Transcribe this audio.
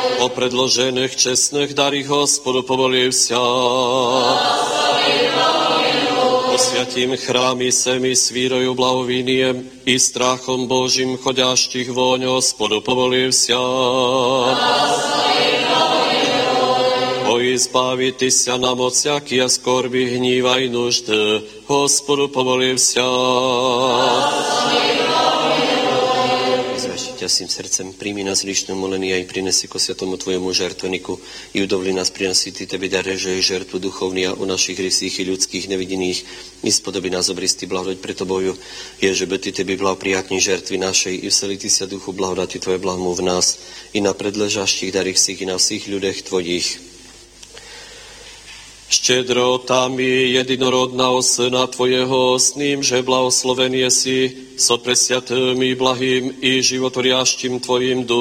O predložených čestných darých Hospodu povolivся. O sviatým chrámi semi s vírою blahovínijem i strachom Božím chodáštich voň Hospodu povolivся. O izbaviti sa na mociaky a skorby, hníva i nuždy, Hospodu povolivся. Ťa svým srdcem príjmi nás ličné molenie aj prinesi ko svetomu tvojemu žertveniku i udovli nás prinosiť tebe dare, že je žertvu duchovný a o našich rysých i ľudských nevidených i spodoby nás obristý blahodať pre toboju, je, že by ty tebe blahoprijatní žertvy našej i vselí ty sa duchu blahodati tvoje blahmu v nás i na predležaštích darých sých i na všich ľudech tvojich. Štedrotami jedinorodného Syna Tvojeho, s ním, že blahosloven je si, so presviatým i blahým i životoriaštím Tvojim duchom.